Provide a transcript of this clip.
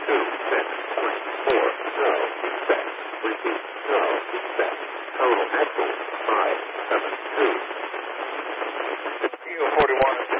effect. Repeat, no effect. Total axle 572. Kilo 41 is